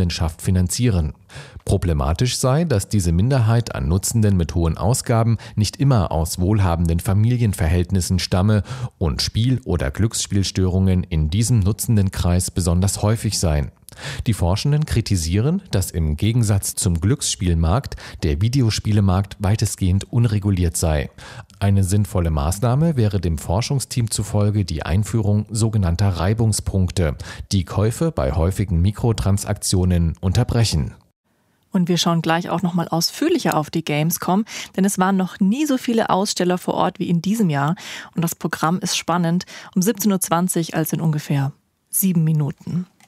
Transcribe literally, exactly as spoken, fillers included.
Gefangenschaft finanzieren. Problematisch sei, dass diese Minderheit an Nutzenden mit hohen Ausgaben nicht immer aus wohlhabenden Familienverhältnissen stamme und Spiel- oder Glücksspielstörungen in diesem Nutzendenkreis besonders häufig seien. Die Forschenden kritisieren, dass im Gegensatz zum Glücksspielmarkt der Videospielemarkt weitestgehend unreguliert sei. Eine sinnvolle Maßnahme wäre dem Forschungsteam zufolge die Einführung sogenannter Reibungspunkte, die Käufe bei häufigen Mikrotransaktionen unterbrechen. Und wir schauen gleich auch nochmal ausführlicher auf die Gamescom, denn es waren noch nie so viele Aussteller vor Ort wie in diesem Jahr. Und das Programm ist spannend, um siebzehn Uhr zwanzig, also in ungefähr sieben Minuten.